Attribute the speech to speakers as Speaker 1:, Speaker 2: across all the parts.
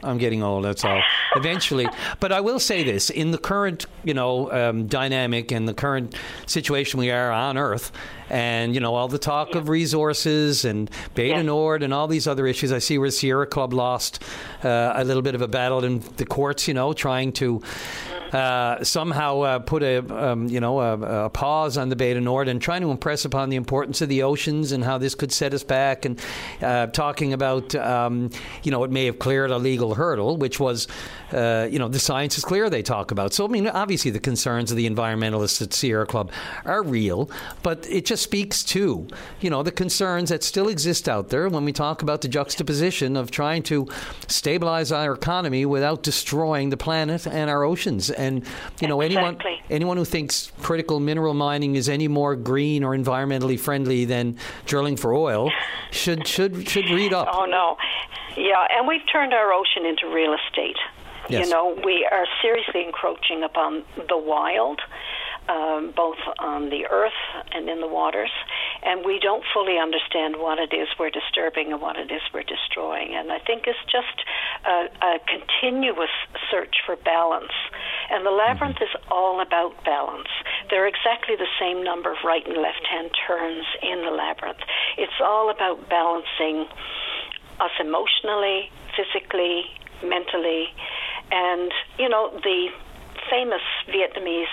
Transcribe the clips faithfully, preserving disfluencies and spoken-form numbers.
Speaker 1: I'm getting old, that's all. Eventually. But I will say this, in the current, you know, um, dynamic and the current situation we are on Earth, and, you know, all the talk yeah. of resources and Beta yeah. Nord and all these other issues, I see where Sierra Club lost uh, a little bit of a battle in the courts, you know, trying to uh, somehow uh, put a, um, you know, a, a pause on the Beta Nord and trying to impress upon the importance of the oceans and how this could set us back, and uh, talking about, um, you know, it may have cleared a legal hurdle, which was, uh, you know, the science is clear, they talk about. So, I mean, obviously the concerns of the environmentalists at Sierra Club are real, but it just speaks to, you know, the concerns that still exist out there when we talk about the juxtaposition of trying to stabilize our economy without destroying the planet and our oceans. And, you know,
Speaker 2: exactly.
Speaker 1: anyone anyone who thinks critical mineral mining is any more green or environmentally friendly than drilling for oil should should should read up.
Speaker 2: Oh, no. Yeah, and we've turned our ocean into real estate.
Speaker 1: Yes.
Speaker 2: You know, we are seriously encroaching upon the wild, um, both on the earth and in the waters, and we don't fully understand what it is we're disturbing and what it is we're destroying. And I think it's just a, a continuous search for balance. And the labyrinth mm-hmm. is all about balance. There are exactly the same number of right and left-hand turns in the labyrinth. It's all about balancing us emotionally, physically, mentally. And, you know, the famous Vietnamese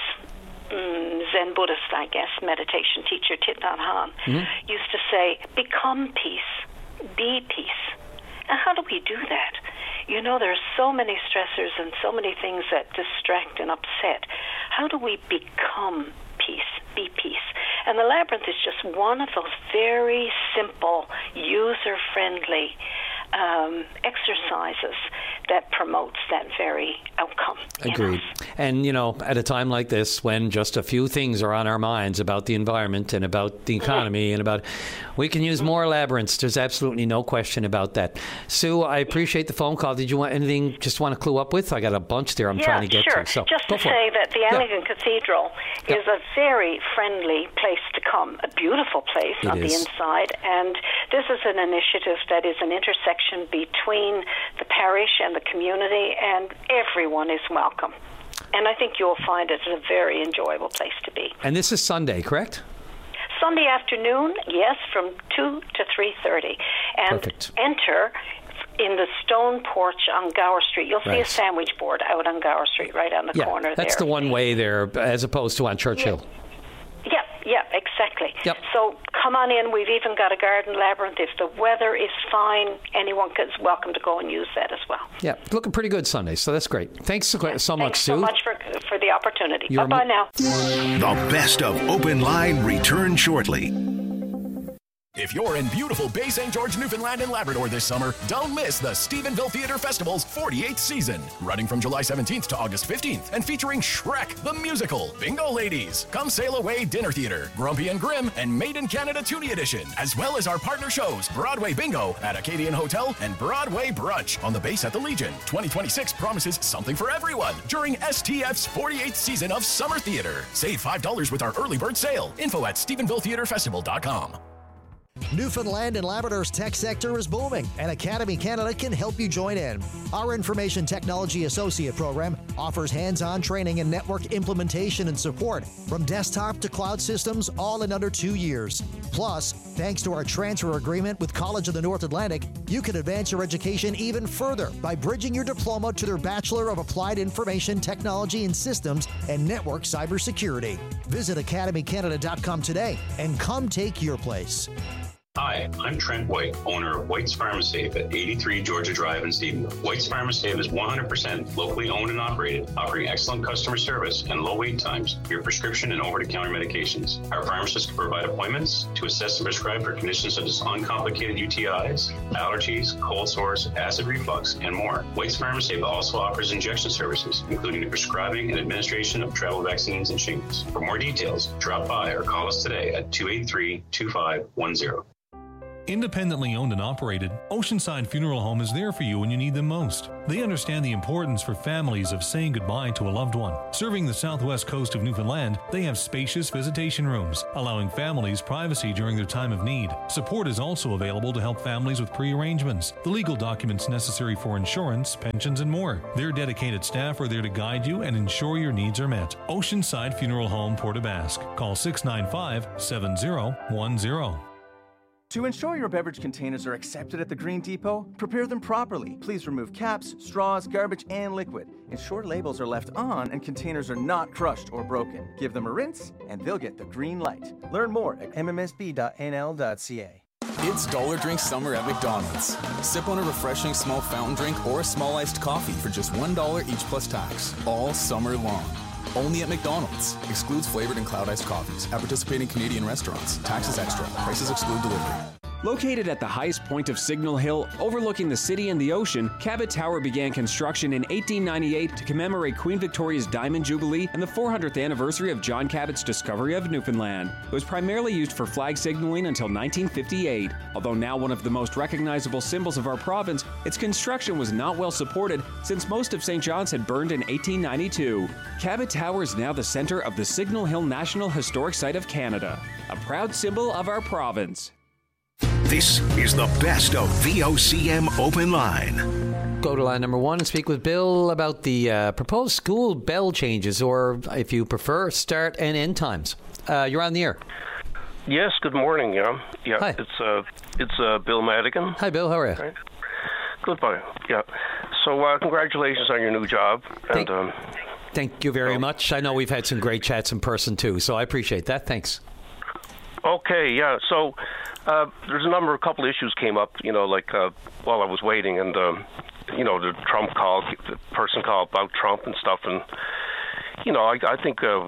Speaker 2: mm, Zen Buddhist, I guess, meditation teacher, Thich Nhat Hanh, mm-hmm. used to say, become peace, be peace. And how do we do that? You know, there are so many stressors and so many things that distract and upset. How do we become peace, be peace? And the labyrinth is just one of those very simple, user-friendly um, exercises that promotes that very outcome.
Speaker 1: Agreed.
Speaker 2: Know?
Speaker 1: And, you know, at a time like this, when just a few things are on our minds about the environment and about the economy mm-hmm. and about, we can use more labyrinths. There's absolutely no question about that. Sue, I appreciate the phone call. Did you want anything, just want to clue up with? I got a bunch there I'm
Speaker 2: yeah,
Speaker 1: trying to get
Speaker 2: sure.
Speaker 1: to. So
Speaker 2: just
Speaker 1: go
Speaker 2: to
Speaker 1: for
Speaker 2: say
Speaker 1: it.
Speaker 2: that the
Speaker 1: yeah.
Speaker 2: Anglican Cathedral
Speaker 1: yeah.
Speaker 2: is a very friendly place to come, a beautiful place
Speaker 1: it
Speaker 2: on
Speaker 1: is.
Speaker 2: the inside. And this is an initiative that is an intersection between the parish and the community, and everyone is welcome. And I think you'll find it a very enjoyable place to be.
Speaker 1: And this is Sunday, correct?
Speaker 2: Sunday afternoon, yes, from two to three thirty. And
Speaker 1: Perfect.
Speaker 2: Enter in the stone porch on Gower Street. You'll see
Speaker 1: right.
Speaker 2: a sandwich board out on Gower Street, right on the
Speaker 1: yeah,
Speaker 2: corner there.
Speaker 1: That's the one way there, as opposed to on Churchill.
Speaker 2: Yeah. Yeah, yeah, exactly.
Speaker 1: Yep.
Speaker 2: So come on in. We've even got a garden labyrinth. If the weather is fine, anyone is welcome to go and use that as well.
Speaker 1: Yeah, looking pretty good Sunday, so that's great. Thanks so,
Speaker 2: yeah,
Speaker 1: so much,
Speaker 2: thanks
Speaker 1: Sue.
Speaker 2: so much for, for the opportunity.
Speaker 1: You're
Speaker 2: Bye-bye
Speaker 1: mo-
Speaker 2: now.
Speaker 3: The best of Open Line return shortly.
Speaker 4: If you're in beautiful Bay Saint George, Newfoundland and Labrador this summer, don't miss the Stephenville Theatre Festival's forty-eighth season, running from July seventeenth to August fifteenth, and featuring Shrek the Musical, Bingo Ladies, Come Sail Away Dinner Theater, Grumpy and Grim, and Made in Canada Toonie Edition, as well as our partner shows, Broadway Bingo at Acadian Hotel and Broadway Brunch on the base at the Legion. twenty twenty-six promises something for everyone during S T F's forty-eighth season of Summer Theater. Save five dollars with our early bird sale. Info at Stephenville Theatre Festival dot com.
Speaker 5: Newfoundland and Labrador's tech sector is booming, and Academy Canada can help you join in. Our Information Technology Associate program offers hands-on training in network implementation and support from desktop to cloud systems, all in under two years. Plus, thanks to our transfer agreement with College of the North Atlantic, you can advance your education even further by bridging your diploma to their Bachelor of Applied Information Technology and Systems and Network Cybersecurity. Visit academy canada dot com today and come take your place.
Speaker 6: Hi, I'm Trent White, owner of White's Pharmasafe at eighty-three Georgia Drive in Stephenville. White's Pharmasafe is one hundred percent locally owned and operated, offering excellent customer service and low wait times for your prescription and over-the-counter medications. Our pharmacists can provide appointments to assess and prescribe for conditions such as uncomplicated U T Is, allergies, cold sores, acid reflux, and more. White's Pharmasafe also offers injection services, including the prescribing and administration of travel vaccines and shingles. For more details, drop by or call us today at two eight three, two five one zero.
Speaker 7: Independently owned and operated, Oceanside Funeral Home is there for you when you need them most. They understand the importance for families of saying goodbye to a loved one. Serving the southwest coast of Newfoundland, they have spacious visitation rooms, allowing families privacy during their time of need. Support is also available to help families with pre-arrangements, the legal documents necessary for insurance, pensions, and more. Their dedicated staff are there to guide you and ensure your needs are met. Oceanside Funeral Home, Port aux Basques. Call six nine five, seven zero one zero.
Speaker 8: To ensure your beverage containers are accepted at the Green Depot, prepare them properly. Please remove caps, straws, garbage, and liquid. Ensure labels are left on and containers are not crushed or broken. Give them a rinse, and they'll get the green light. Learn more at m m s b dot n l dot c a.
Speaker 9: It's Dollar Drink Summer at McDonald's. Sip on a refreshing small fountain drink or a small iced coffee for just one dollar each plus tax, all summer long. Only at McDonald's. Excludes flavored and cloud iced coffees at participating Canadian restaurants. Taxes extra. Prices exclude delivery.
Speaker 10: Located at the highest point of Signal Hill, overlooking the city and the ocean, Cabot Tower began construction in eighteen ninety-eight to commemorate Queen Victoria's Diamond Jubilee and the four hundredth anniversary of John Cabot's discovery of Newfoundland. It was primarily used for flag signaling until nineteen fifty-eight. Although now one of the most recognizable symbols of our province, its construction was not well supported since most of Saint John's had burned in eighteen ninety-two. Cabot Tower is now the center of the Signal Hill National Historic Site of Canada, a proud symbol of our province.
Speaker 3: This is the best of V O C M Open Line.
Speaker 1: Go to line number one and speak with Bill about the uh, proposed school bell changes, or if you prefer, start and end times. Uh, you're on the air.
Speaker 11: Yes, good morning. Yeah, yeah.
Speaker 1: Hi.
Speaker 11: It's uh, it's uh, Bill Madigan.
Speaker 1: Hi, Bill. How are you?
Speaker 11: Right. Good, bye. Yeah. So, uh, congratulations on your new job.
Speaker 1: Thank,
Speaker 11: and um,
Speaker 1: thank you very so. much. I know we've had some great chats in person too, so I appreciate that. Thanks.
Speaker 11: Okay. Yeah. So. Uh, there's a number, a couple issues came up, you know, like uh, while I was waiting, and um, you know, the Trump call, the person called about Trump and stuff, and you know, I, I think uh,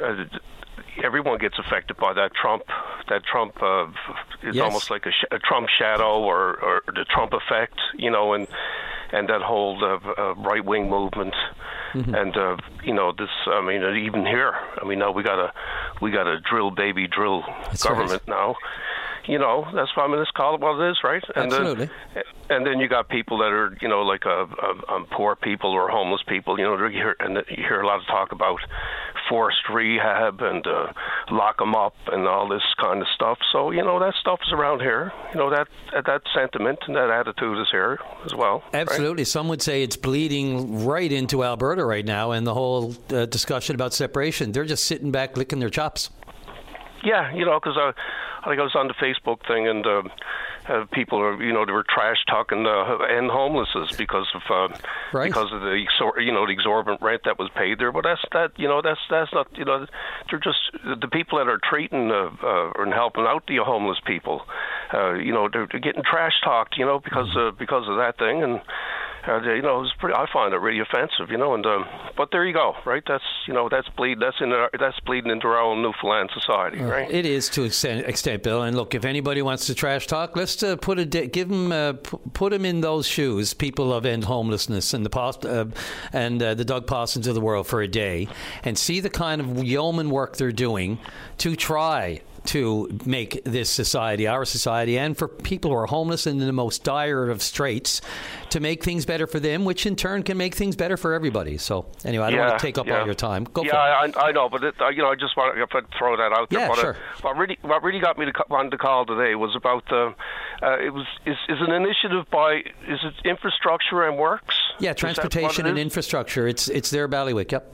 Speaker 11: everyone gets affected by that Trump. That Trump uh, is
Speaker 1: yes.
Speaker 11: almost like a, sh- a Trump shadow, or, or the Trump effect, you know, and and that whole uh, uh, right-wing movement. Mm-hmm. And uh, you know, this. I mean, even here, I mean, now we got a we got a drill baby drill
Speaker 1: That's
Speaker 11: government
Speaker 1: right.
Speaker 11: now. You know, that's why I mean, let's call it what it is, right? And
Speaker 1: Absolutely.
Speaker 11: Then, and then you got people that are, you know, like uh, uh, um, poor people or homeless people. You know, you hear, and you hear a lot of talk about forced rehab and uh, lock them up and all this kind of stuff. So, you know, that stuff is around here. You know, that that sentiment and that attitude is here as well.
Speaker 1: Absolutely.
Speaker 11: Right?
Speaker 1: Some would say it's bleeding right into Alberta right now, and the whole uh, discussion about separation. They're just sitting back, licking their chops.
Speaker 11: Yeah, you know, because uh, I think I was on the Facebook thing, and uh, uh, people are, you know, they were trash talking uh, end homelessness because of uh,
Speaker 1: right.
Speaker 11: because of the you know the exorbitant rent that was paid there. But that's that you know that's that's not you know they're just the people that are treating uh, uh, and helping out the homeless people. Uh, you know, they're, they're getting trash talked, you know, because uh, because of that thing, and. Uh, you know, it's pretty, I find it really offensive, you know. And um, but there you go, right? That's you know, that's bleed, that's in our, that's bleeding into our own Newfoundland society, uh, right?
Speaker 1: It is to extent, extent, Bill. And look, if anybody wants to trash talk, let's uh, put a give them uh, p- put them in those shoes, people of end homelessness and the post, uh, and uh, the Doug Parsons of the world for a day, and see the kind of yeoman work they're doing to try to make this society, our society, and for people who are homeless and in the most dire of straits, to make things better for them, which in turn can make things better for everybody. So anyway, I don't
Speaker 11: yeah,
Speaker 1: want to take up
Speaker 11: yeah.
Speaker 1: all your time. Go
Speaker 11: yeah,
Speaker 1: for it.
Speaker 11: Yeah, I, I know, but it, uh, you know, I just want to throw that out there.
Speaker 1: Yeah,
Speaker 11: but,
Speaker 1: sure.
Speaker 11: Uh, what really, what really got me to wanted to call today was about uh, uh, it was is, is an initiative by is it Infrastructure and Works?
Speaker 1: Yeah, transportation and infrastructure. It's it's their bailiwick. Yep.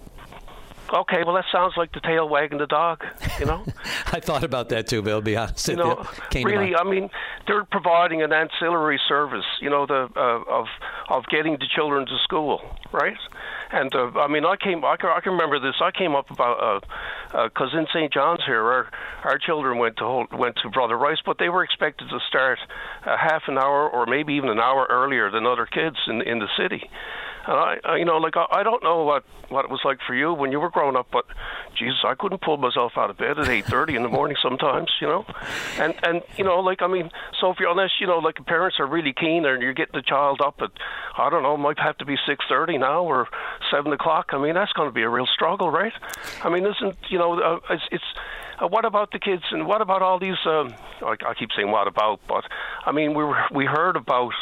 Speaker 11: Okay, well, that sounds like the tail wagging the dog, you know?
Speaker 1: I thought about that too, Bill, to be honest.
Speaker 11: You know, really, I mean, they're providing an ancillary service, you know, the uh, of of getting the children to school, right? And, uh, I mean, I came, I can, I can remember this, I came up about, because uh, uh, in Saint John's here, our, our children went to hold, went to Brother Rice, but they were expected to start a half an hour or maybe even an hour earlier than other kids in in the city. And I, I, you know, like I, I don't know what, what it was like for you when you were growing up, but Jesus, I couldn't pull myself out of bed at eight thirty in the morning sometimes, you know. And and you know, like I mean, so if you're unless you know, like parents are really keen and you're getting the child up at, I don't know, might have to be six thirty now or seven o'clock. I mean, that's going to be a real struggle, right? I mean, isn't you know, uh, it's. it's Uh, what about the kids, and what about all these, um, I, I keep saying what about, but I mean, we were, we heard about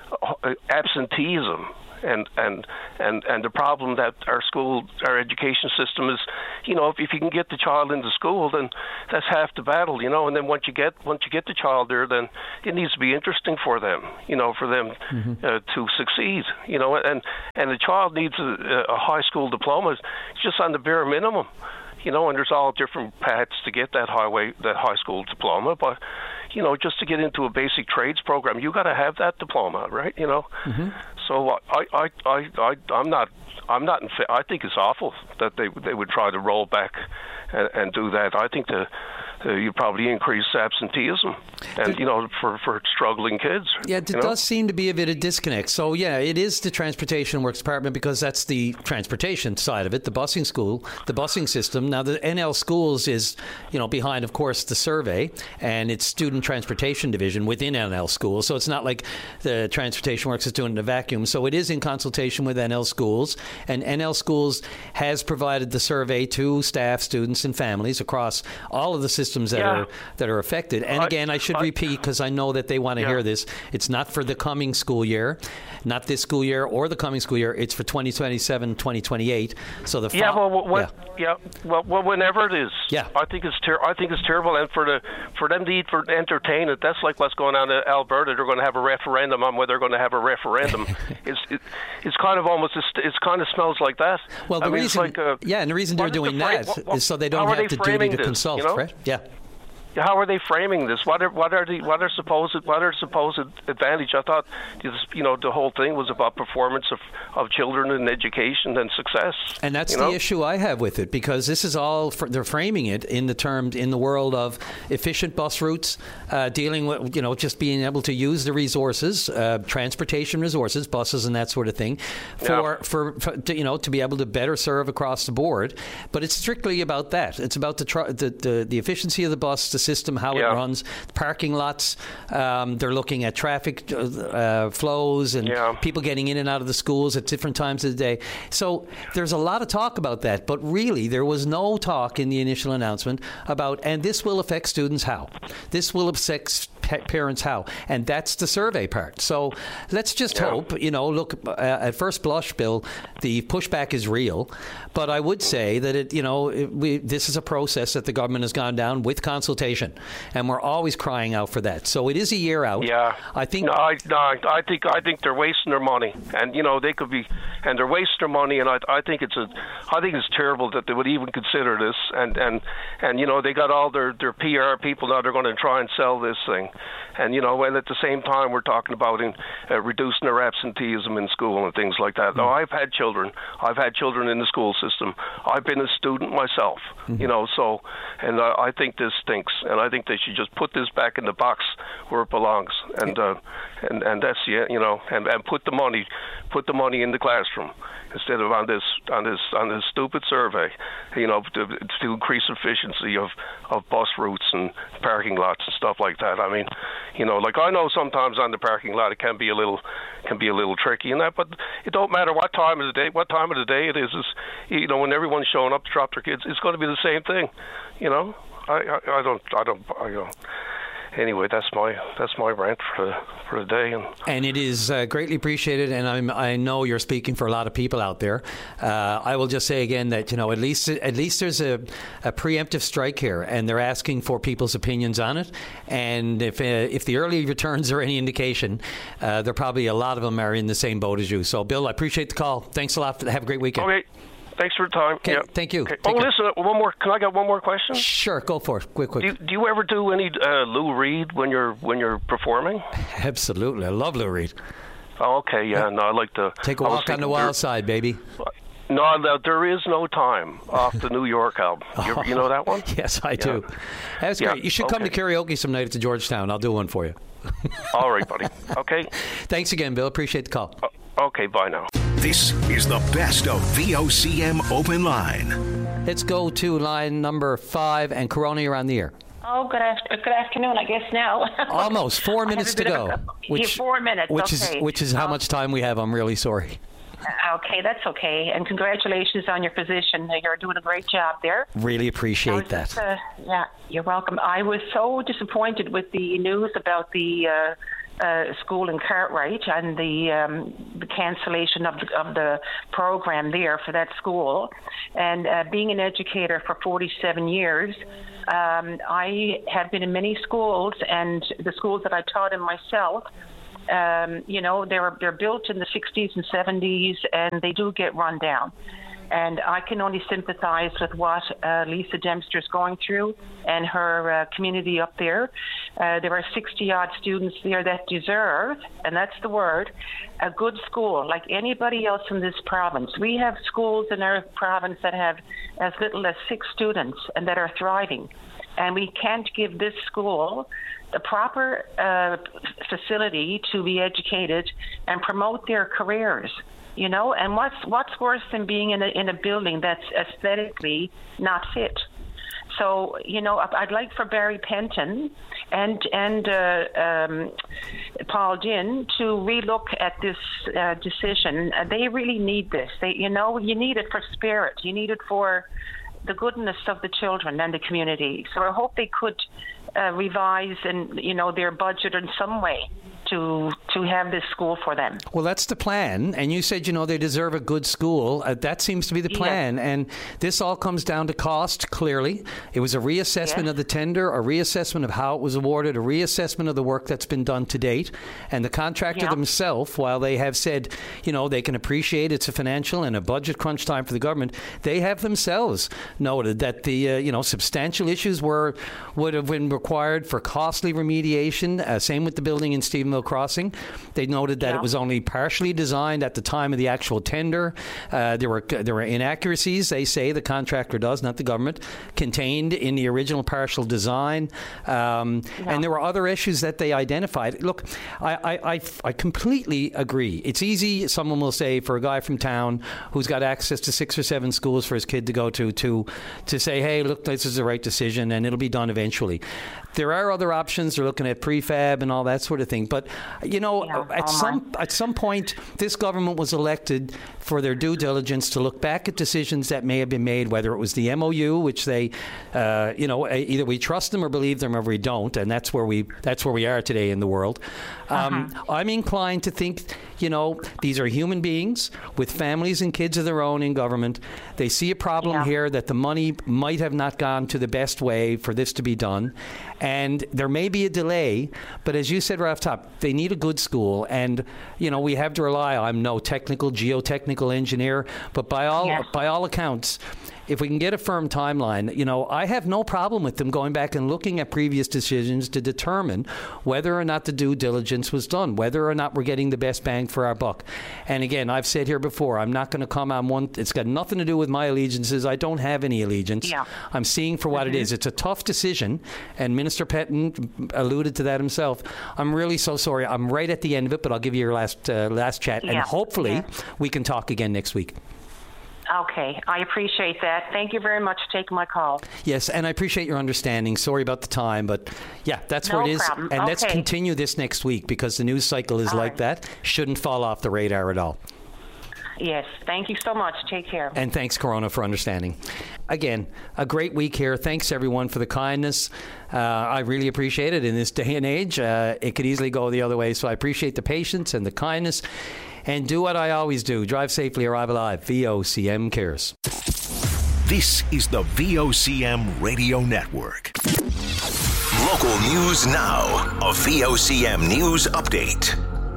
Speaker 11: absenteeism. And, and and and the problem that our school, our education system is, you know, if, if you can get the child into school, then that's half the battle, you know. And then once you get once you get the child there, then it needs to be interesting for them, you know, for them mm-hmm. uh, to succeed, you know. And and the child needs a, a high school diploma, it's just on the bare minimum, you know. And there's all different paths to get that highway that high school diploma, but you know, just to get into a basic trades program, you got to have that diploma, right? You know. Mm-hmm. So I, I, I, I, I'm not, I'm not in. Fa- I think it's awful that they they would try to roll back and, and do that. I think the, the you probably increase absenteeism, and you know, for, for struggling kids.
Speaker 1: Yeah, it
Speaker 11: you know?
Speaker 1: does seem to be a bit of disconnect. So yeah, it is the Transportation Works Department because that's the transportation side of it, the busing school, the busing system. Now the N L Schools is, you know, behind, of course, the survey, and it's Student Transportation Division within N L Schools. So it's not like the Transportation Works is doing it in a vacuum. So it is in consultation with N L Schools, and N L Schools has provided the survey to staff, students, and families across all of the systems that yeah. are that are affected. And
Speaker 11: I,
Speaker 1: again, I should
Speaker 11: I,
Speaker 1: repeat because I know that they want to
Speaker 11: yeah.
Speaker 1: hear this. It's not for the coming school year, not this school year or the coming school year. It's for twenty twenty-seven, twenty twenty-eight. So the fo-
Speaker 11: yeah, well, what, yeah. yeah, well, well, whenever it is.
Speaker 1: Yeah,
Speaker 11: I think it's ter- I think it's terrible, and for the for them to eat for entertain it, that's like what's going on in Alberta. They're going to have a referendum on whether they're going to have a referendum. it's it, it's kind of almost it's kind of smells like that.
Speaker 1: Well, the
Speaker 11: I mean,
Speaker 1: reason,
Speaker 11: it's like, uh,
Speaker 1: yeah, and the reason they're doing
Speaker 11: the
Speaker 1: that
Speaker 11: fra- what,
Speaker 1: is so they don't have the duty to
Speaker 11: this,
Speaker 1: consult,
Speaker 11: you know?
Speaker 1: right? Yeah.
Speaker 11: How are they framing this? What are what are the what are supposed what are supposed advantage? I thought this, you know, the whole thing was about performance of, of children and education and success.
Speaker 1: And that's
Speaker 11: you
Speaker 1: the
Speaker 11: know?
Speaker 1: issue I have with it, because this is all for, they're framing it in the terms in the world of efficient bus routes, uh, dealing with, you know, just being able to use the resources, uh, transportation resources, buses and that sort of thing, for
Speaker 11: yeah.
Speaker 1: for, for to, you know, to be able to better serve across the board. But it's strictly about that. It's about the tr- the, the the efficiency of the bus, the system, how
Speaker 11: yeah.
Speaker 1: it runs, parking lots. Um, they're looking at traffic uh, flows and
Speaker 11: yeah.
Speaker 1: people getting in and out of the schools at different times of the day. So there's a lot of talk about that, but really there was no talk in the initial announcement about, and this will affect students how? This will affect parents how? And that's the survey part. So let's just yeah. hope, you know, look, uh, at first blush, Bill, the pushback is real, but I would say that it, you know, it, we, this is a process that the government has gone down with consultation, and we're always crying out for that. So it is a year out.
Speaker 11: Yeah,
Speaker 1: I think.
Speaker 11: No, I, no, I think I think they're wasting their money, and you know they could be, and they're wasting their money, and I, I think it's a, I think it's terrible that they would even consider this, and and and you know they got all their their P R people now. They're going to try and sell this thing. And, you know, and at the same time, we're talking about in, uh, reducing their absenteeism in school and things like that. Mm-hmm. Now, I've had children. I've had children in the school system. I've been a student myself, mm-hmm. you know, so, and uh, I think this stinks. And I think they should just put this back in the box where it belongs. And, uh, and, and that's, yeah, you know, and, and put the money, put the money in the classroom instead of on this, on this, on this stupid survey, you know, to, to increase efficiency of, of bus routes and parking lots and stuff like that. I mean, you know, like I know sometimes on the parking lot it can be a little, can be a little tricky and that, but it don't matter what time of the day, what time of the day it is. Is you know, when everyone's showing up to drop their kids, it's going to be the same thing. You know, I, I, I don't, I don't, I don't. Anyway, that's my that's my rant for the, for the day, and
Speaker 1: and it is uh, greatly appreciated. And I'm, I know you're speaking for a lot of people out there. Uh, I will just say again that, you know, at least at least there's a, a preemptive strike here, and they're asking for people's opinions on it. And if uh, if the early returns are any indication, uh, there probably a lot of them are in the same boat as you. So, Bill, I appreciate the call. Thanks a lot. Have a great weekend.
Speaker 11: Okay. Thanks for the time.
Speaker 1: Okay,
Speaker 11: yeah.
Speaker 1: Thank you.
Speaker 11: Okay. Oh,
Speaker 1: care.
Speaker 11: listen, one more. Can I get one more question?
Speaker 1: Sure, go for it. Quick, quick.
Speaker 11: Do you, do you ever do any uh, Lou Reed when you're when you're performing?
Speaker 1: Absolutely, I love Lou Reed.
Speaker 11: Oh, okay, yeah. No, I like to
Speaker 1: take a walk on the wild there, side, baby.
Speaker 11: No, no, there is no time off the New York album. You, you know that one?
Speaker 1: Yes, I
Speaker 11: yeah.
Speaker 1: do. That's
Speaker 11: yeah.
Speaker 1: great. You should
Speaker 11: okay.
Speaker 1: come to karaoke some night at the Georgetown. I'll do one for you.
Speaker 11: All right, buddy. Okay.
Speaker 1: Thanks again, Bill. Appreciate the call.
Speaker 11: Uh, okay, bye now.
Speaker 3: This is the best of V O C M Open Line.
Speaker 1: Let's go to line number five, and Corona, you're on the air.
Speaker 12: Oh, good, after- good afternoon, I guess now.
Speaker 1: Almost four minutes to go.
Speaker 12: Which, four minutes,
Speaker 1: which
Speaker 12: okay.
Speaker 1: is which is how much time we have. I'm really sorry.
Speaker 12: Okay, that's okay. And congratulations on your position. You're doing a great job there.
Speaker 1: Really appreciate that.
Speaker 12: Just, uh, yeah, you're welcome. I was so disappointed with the news about the uh, uh, school in Cartwright and the um, the cancellation of the, of the program there for that school. And uh, being an educator for forty-seven years, um, I have been in many schools, and the schools that I taught in myself, Um, you know, they're they're built in the sixties and seventies, and they do get run down. And I can only sympathize with what uh, Lisa Dempster is going through and her uh, community up there. Uh, there are sixty-odd students there that deserve, and that's the word, a good school like anybody else in this province. We have schools in our province that have as little as six students and that are thriving. And we can't give this school the proper uh, facility to be educated and promote their careers, you know. And what's what's worse than being in a in a building that's aesthetically not fit? So, you know, I'd like for Barry Penton and and uh, um, Paul Dinn to relook at this uh, decision. Uh, they really need this. They, you know, you need it for spirit. You need it for the goodness of the children and the community. So I hope they could uh, revise and, you know, their budget in some way to to have this school for them.
Speaker 1: Well, that's the plan. And you said, you know, they deserve a good school. Uh, that seems to be the plan. Yes. And this all comes down to cost, clearly. It was a reassessment yes. of the tender, a reassessment of how it was awarded, a reassessment of the work that's been done to date. And the contractor yeah. themselves, while they have said, you know, they can appreciate it's a financial and a budget crunch time for the government, they have themselves noted that the, uh, you know, substantial issues were would have been required for costly remediation. Uh, same with the building in Stephenville Crossing. They noted that yeah. it was only partially designed at the time of the actual tender. Uh, there were there were inaccuracies, they say, the contractor does, not the government, contained in the original partial design. Um, yeah. And there were other issues that they identified. Look, I, I, I, I completely agree. It's easy, someone will say, for a guy from town who's got access to six or seven schools for his kid to go to, to, to say, hey, look, this is the right decision, and it'll be done eventually. There are other options. They're looking at prefab and all that sort of thing. But, you know, yeah, at some at some point, this government was elected for their due diligence to look back at decisions that may have been made, whether it was the M O U, which they, uh, you know, either we trust them or believe them or we don't. And that's where we that's where we are today in the world. Um, uh-huh. I'm inclined to think, you know, these are human beings with families and kids of their own in government. They see a problem yeah. here that the money might have not gone to the best way for this to be done. And there may be a delay, but as you said right off top, they need a good school. And, you know, we have to rely, I'm no technical, geotechnical engineer, but by all yes. by all accounts, if we can get a firm timeline, you know, I have no problem with them going back and looking at previous decisions to determine whether or not the due diligence was done, whether or not we're getting the best bang for our buck. And again, I've said here before, I'm not going to come on one. It's got nothing to do with my allegiances. I don't have any allegiance. Yeah. I'm seeing for what mm-hmm. it is. It's a tough decision, and Minister Penton alluded to that himself. I'm really so sorry. I'm right at the end of it, but I'll give you your last uh, last chat, yeah. and hopefully yeah. we can talk again next week.
Speaker 12: Okay, I appreciate that. Thank you very much for taking my call.
Speaker 1: Yes, and I appreciate your understanding. Sorry about the time, but yeah, that's
Speaker 12: no
Speaker 1: where it is.
Speaker 12: Problem.
Speaker 1: And
Speaker 12: okay.
Speaker 1: let's continue this next week because the news cycle is all like right. that. Shouldn't fall off the radar at all.
Speaker 12: Yes, thank you so much. Take care.
Speaker 1: And thanks, Corona, for understanding. Again, a great week here. Thanks, everyone, for the kindness. Uh, I really appreciate it in this day and age. Uh, it could easily go the other way, so I appreciate the patience and the kindness. And do what I always do. Drive safely, arrive alive. V O C M cares.
Speaker 3: This is the V O C M Radio Network. Local news now. A V O C M News Update.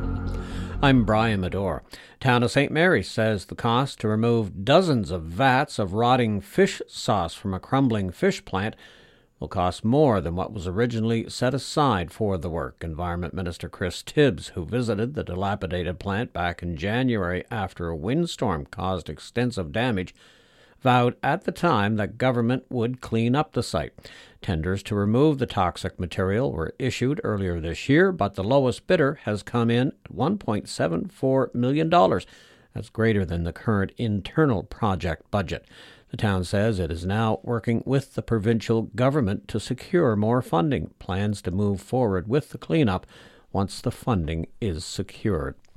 Speaker 13: I'm Brian Medore. Town of Saint Mary's says the cost to remove dozens of vats of rotting fish sauce from a crumbling fish plant will cost more than what was originally set aside for the work. Environment Minister Chris Tibbs, who visited the dilapidated plant back in January after a windstorm caused extensive damage, vowed at the time that government would clean up the site. Tenders to remove the toxic material were issued earlier this year, but the lowest bidder has come in at one point seven four million dollars. That's greater than the current internal project budget. The town says it is now working with the provincial government to secure more funding. Plans to move forward with the cleanup once the funding is secured.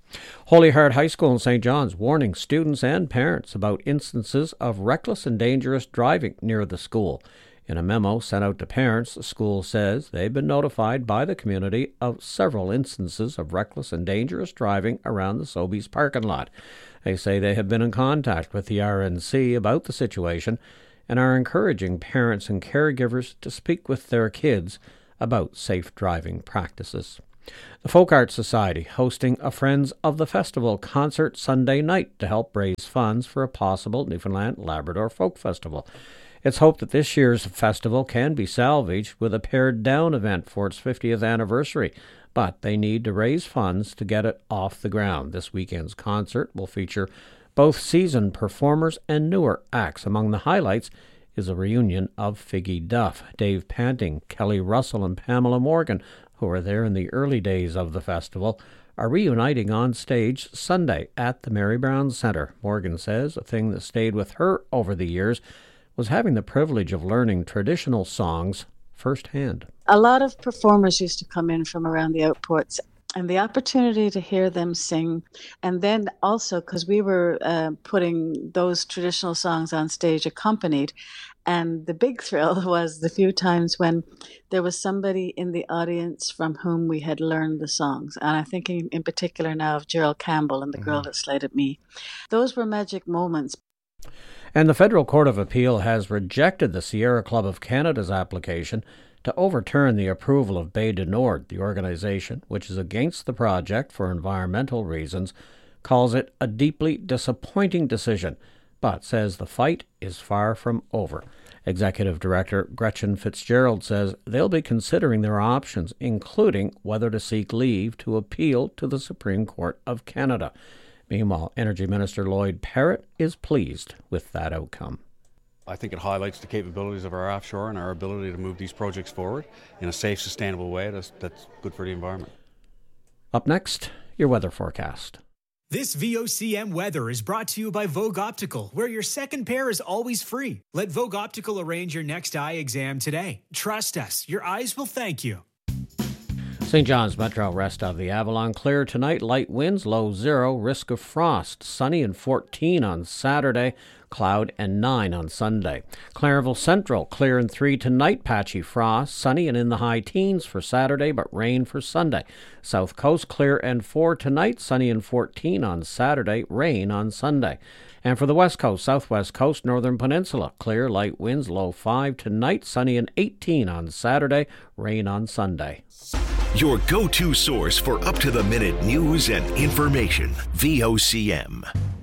Speaker 13: Holy Heart High School in Saint John's warning students and parents about instances of reckless and dangerous driving near the school. In a memo sent out to parents, the school says they've been notified by the community of several instances of reckless and dangerous driving around the Sobeys parking lot. They say they have been in contact with the R N C about the situation and are encouraging parents and caregivers to speak with their kids about safe driving practices. The Folk Arts Society hosting a Friends of the Festival concert Sunday night to help raise funds for a possible Newfoundland Labrador Folk Festival. It's hoped that this year's festival can be salvaged with a pared down event for its fiftieth anniversary, but they need to raise funds to get it off the ground. This weekend's concert will feature both seasoned performers and newer acts. Among the highlights is a reunion of Figgy Duff, Dave Panting, Kelly Russell, and Pamela Morgan, who were there in the early days of the festival, are reuniting on stage Sunday at the Mary Brown Centre. Morgan says a thing that stayed with her over the years was having the privilege of learning traditional songs firsthand.
Speaker 14: A lot of performers used to come in from around the outports, and the opportunity to hear them sing, and then also because we were uh, putting those traditional songs on stage accompanied, and the big thrill was the few times when there was somebody in the audience from whom we had learned the songs. And I'm thinking in particular now of Gerald Campbell and The Girl That Slighted Me. Those were magic moments.
Speaker 13: And the Federal Court of Appeal has rejected the Sierra Club of Canada's application to overturn the approval of Bay du Nord. The organization, which is against the project for environmental reasons, calls it a deeply disappointing decision, but says the fight is far from over. Executive Director Gretchen Fitzgerald says they'll be considering their options, including whether to seek leave to appeal to the Supreme Court of Canada. Meanwhile, Energy Minister Lloyd Parrott is pleased with that outcome.
Speaker 15: I think it highlights the capabilities of our offshore and our ability to move these projects forward in a safe, sustainable way that's, that's good for the environment.
Speaker 13: Up next, your weather forecast.
Speaker 16: This V O C M weather is brought to you by Vogue Optical, where your second pair is always free. Let Vogue Optical arrange your next eye exam today. Trust us, your eyes will thank you.
Speaker 13: Saint John's Metro, rest of the Avalon, clear tonight, light winds, low zero, risk of frost, sunny and fourteen on Saturday, cloud and nine on Sunday. Clarenville Central, clear and three tonight, patchy frost, sunny and in the high teens for Saturday, but rain for Sunday. South Coast, clear and four tonight, sunny and fourteen on Saturday, rain on Sunday. And for the West Coast, Southwest Coast, Northern Peninsula, clear, light winds, low five tonight, sunny and eighteen on Saturday, rain on Sunday.
Speaker 3: Your go-to source for up-to-the-minute news and information, V O C M.